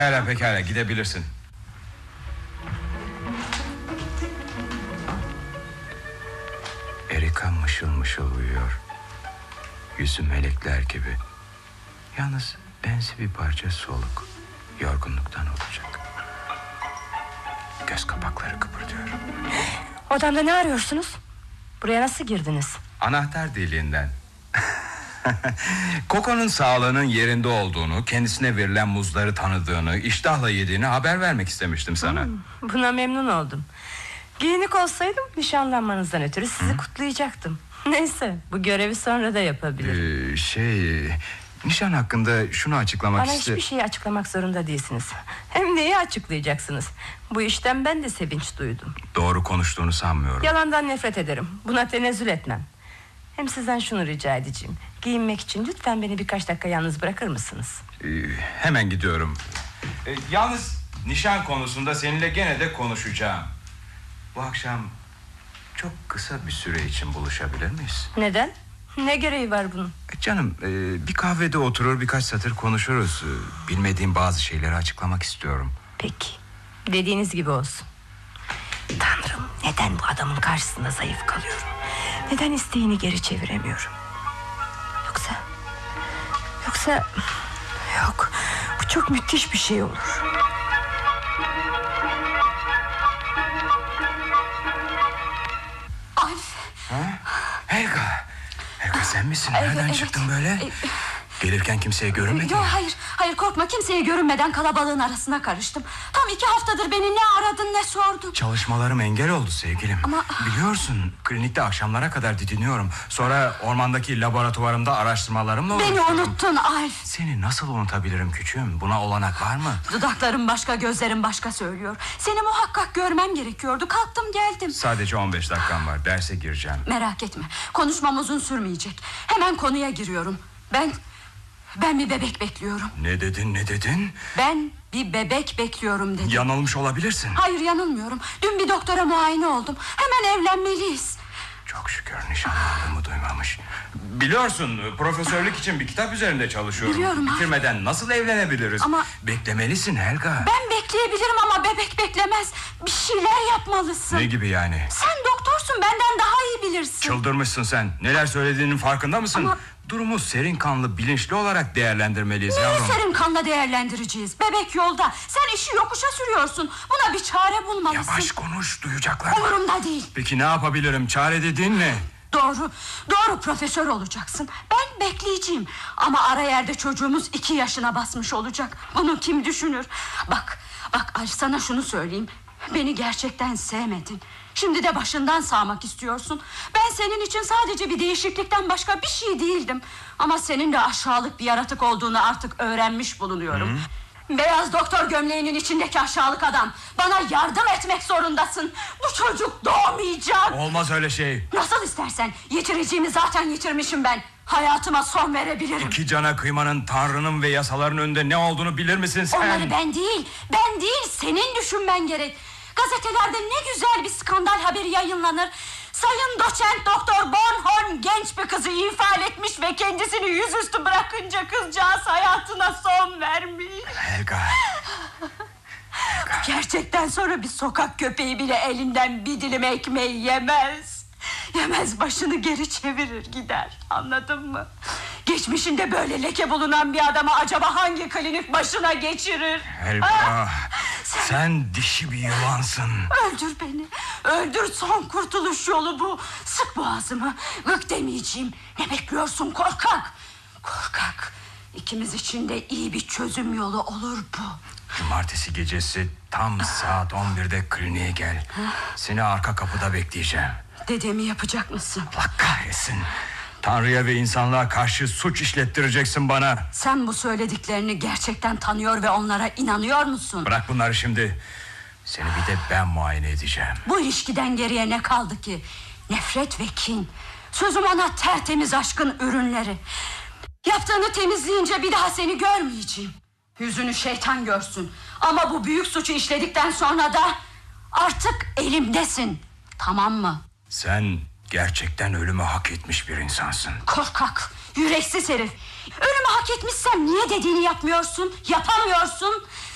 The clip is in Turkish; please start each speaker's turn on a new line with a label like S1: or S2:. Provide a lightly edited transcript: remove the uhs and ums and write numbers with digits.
S1: Pekala gidebilirsin. Erika mışıl mışıl uyuyor. Yüzü melekler gibi. Yalnız benzi bir parça soluk. Yorgunluktan olacak. Göz kapakları kıpırdıyor.
S2: Odamda ne arıyorsunuz? Buraya nasıl girdiniz?
S1: Anahtar deliğinden. Coco'nun sağlığının yerinde olduğunu, kendisine verilen muzları tanıdığını, iştahla yediğini haber vermek istemiştim sana.
S2: Buna memnun oldum. Giyinik olsaydım nişanlanmanızdan ötürü sizi kutlayacaktım. Neyse, bu görevi sonra da yapabilirim.
S1: Nişan hakkında şunu açıklamak
S2: Bana hiçbir şeyi açıklamak zorunda değilsiniz. Hem neyi açıklayacaksınız? Bu işten ben de sevinç duydum.
S1: Doğru konuştuğunu sanmıyorum.
S2: Yalandan nefret ederim. Buna tenezzül etmem. Hem sizden şunu rica edeceğim. Giyinmek için lütfen beni birkaç dakika yalnız bırakır mısınız?
S1: Hemen gidiyorum. Yalnız nişan konusunda seninle gene de konuşacağım. Bu akşam çok kısa bir süre için buluşabilir miyiz?
S2: Neden? Ne gereği var bunun?
S1: Canım, bir kahvede oturur birkaç satır konuşuruz. Bilmediğim bazı şeyleri açıklamak istiyorum.
S2: Peki, dediğiniz gibi olsun. Tanrım, neden bu adamın karşısında zayıf kalıyorum? Neden isteğini geri çeviremiyorum? Yoksa yok, bu çok müthiş bir şey olur.
S3: Alf.
S1: Helga sen misin? Nereden
S3: evet.
S1: çıktın böyle? Gelirken kimseye görünmedin
S3: Yok,
S1: mi?
S3: hayır korkma, kimseye görünmeden kalabalığın arasına karıştım. Tam 2 haftadır beni ne aradın ne sordun.
S1: Çalışmalarım engel oldu sevgilim.
S3: Ama...
S1: Biliyorsun, klinikte akşamlara kadar didiniyorum. Sonra ormandaki laboratuvarımda araştırmalarımla
S3: Beni
S1: uğraşıyorum.
S3: unuttun Alf.
S1: Seni nasıl unutabilirim küçüğüm? Buna olanak var mı?
S3: Dudaklarım başka, gözlerim başka söylüyor. Seni muhakkak görmem gerekiyordu. Kalktım geldim.
S1: Sadece 15 dakikam var, derse gireceğim.
S3: Merak etme, konuşmam uzun sürmeyecek. Hemen konuya giriyorum. Ben bir bebek bekliyorum.
S1: Ne dedin?
S3: Ben bir bebek bekliyorum dedim.
S1: Yanılmış olabilirsin.
S3: Hayır, yanılmıyorum. Dün bir doktora muayene oldum. Hemen evlenmeliyiz.
S1: Çok şükür nişanlandığımı duymamış. Biliyorsun, profesörlük için bir kitap üzerinde çalışıyorum.
S3: Biliyorum.
S1: Bitirmeden nasıl evlenebiliriz?
S3: Ama...
S1: Beklemelisin Helga.
S3: Ben bekleyebilirim ama bebek beklemez. Bir şeyler yapmalısın.
S1: Ne gibi yani?
S3: Sen doktorsun, benden daha iyi bilirsin.
S1: Çıldırmışsın sen. Neler söylediğinin farkında mısın?
S3: Ama...
S1: Durumu serin kanlı, bilinçli olarak değerlendirmeliyiz yavrum.
S3: Neyi serin kanla değerlendireceğiz? Bebek yolda. Sen işi yokuşa sürüyorsun. Buna bir çare bulmalısın.
S1: Yavaş konuş, duyacaklar.
S3: Umurumda değil.
S1: Peki ne yapabilirim? Çare dediğin ne?
S3: Doğru profesör olacaksın. Ben bekleyeceğim. Ama ara yerde çocuğumuz 2 yaşına basmış olacak. Bunu kim düşünür? Bak Alf, sana şunu söyleyeyim. Beni gerçekten sevmedin. Şimdi de başından sağmak istiyorsun. Ben senin için sadece bir değişiklikten başka bir şey değildim. Ama senin de aşağılık bir yaratık olduğunu artık öğrenmiş bulunuyorum. Beyaz doktor gömleğinin içindeki aşağılık adam. Bana yardım etmek zorundasın. Bu çocuk doğmayacak.
S1: Olmaz öyle şey.
S3: Nasıl istersen. Yitireceğimi zaten yitirmişim ben. Hayatıma son verebilirim.
S1: 2 cana kıymanın, Tanrı'nın ve yasaların önünde ne olduğunu bilir misin sen?
S3: Onları ben değil senin düşünmen gerek. Gazetelerde ne güzel bir skandal haberi yayınlanır. Sayın doçent doktor Bornholm genç bir kızı infal etmiş ve kendisini yüzüstü bırakınca kızcağız hayatına son vermiş.
S1: Helga.
S3: Gerçekten sonra bir sokak köpeği bile elinden bir dilim ekmeği yemez. Başını geri çevirir gider. Anladın mı? Geçmişinde böyle leke bulunan bir adama acaba hangi klinik başına geçirir?
S1: Helga, sen dişi bir yılansın.
S3: Öldür beni. Öldür, son kurtuluş yolu bu. Sık boğazımı. Gık demeyeceğim. Ne bekliyorsun korkak? Korkak. İkimiz için de iyi bir çözüm yolu olur bu.
S1: Cumartesi gecesi tam saat 11'de kliniğe gel. Seni arka kapıda bekleyeceğim.
S3: Dediğimi yapacak mısın?
S1: Allah kahretsin. Tanrı'ya ve insanlığa karşı suç işlettireceksin bana.
S3: Sen bu söylediklerini gerçekten tanıyor ve onlara inanıyor musun?
S1: Bırak bunları şimdi. Seni bir de ben muayene edeceğim.
S3: Bu ilişkiden geriye ne kaldı ki? Nefret ve kin. Sözüm ona tertemiz aşkın ürünleri. Yaptığını temizleyince bir daha seni görmeyeceğim. Yüzünü şeytan görsün. Ama bu büyük suçu işledikten sonra da artık elimdesin. Tamam mı?
S1: Sen gerçekten ölümü hak etmiş bir insansın.
S3: Korkak, yüreksiz herif. Ölümü hak etmişsem niye dediğini yapmıyorsun, yapamıyorsun?